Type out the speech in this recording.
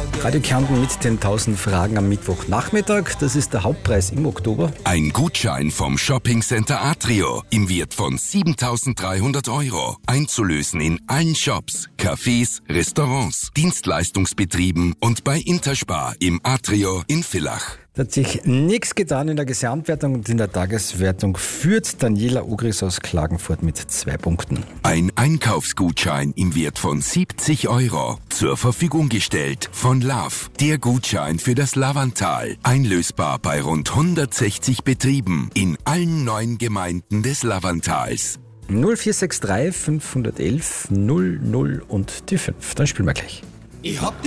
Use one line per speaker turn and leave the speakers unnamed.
Radio Kärnten mit den 1000 Fragen am Mittwochnachmittag. Das ist der Hauptpreis im Oktober.
Ein Gutschein vom Shoppingcenter Atrio im Wert von 7.300 €. Einzulösen in allen Shops, Cafés, Restaurants, Dienstleistungsbetrieben und bei Interspar im Atrio in Villach.
Da hat sich nichts getan in der Gesamtwertung und in der Tageswertung führt Daniela Ogris aus Klagenfurt mit 2 Punkten.
Ein Einkaufsgutschein im Wert von 70 € zur Verfügung gestellt von Love. Der Gutschein für das Lavantal. Einlösbar bei rund 160 Betrieben in allen 9 Gemeinden des Lavantals.
0463 511 00 und die 5. Dann spielen wir gleich.